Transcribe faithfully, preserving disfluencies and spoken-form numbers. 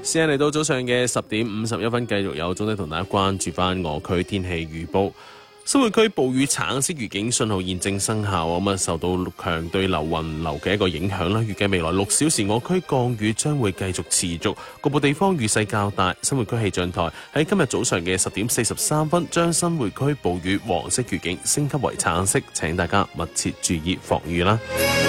時間嚟到早上嘅十點五十一分，繼續有總體同大家關注翻我區天氣預報。新會區暴雨橙色預警信號現正生效，咁啊受到強對流雲流嘅一個影響啦。預計未來六小時我區降雨將會繼續持續，局部地方雨勢較大。新會區氣象台喺今日早上嘅十點四十三分，將新會區暴雨黃色預警升級為橙色，請大家密切注意防雨啦。